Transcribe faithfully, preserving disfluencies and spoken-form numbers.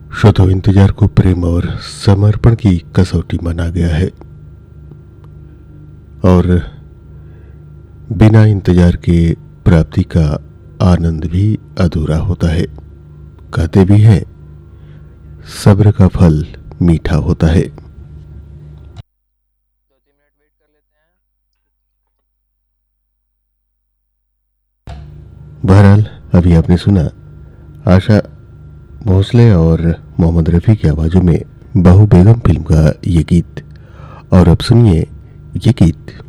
श्रोताओं, इंतजार को प्रेम और समर्पण की कसौटी माना गया है और बिना इंतजार के प्राप्ति का आनंद भी अधूरा होता है। कहते भी हैं, सब्र का फल मीठा होता है। दो तीन मिनट वेट कर लेते हैं। बहरहाल, अभी आपने सुना आशा भोसले और मोहम्मद रफ़ी की आवाज़ों में बहू बेगम फिल्म का ये गीत। और अब सुनिए ये गीत।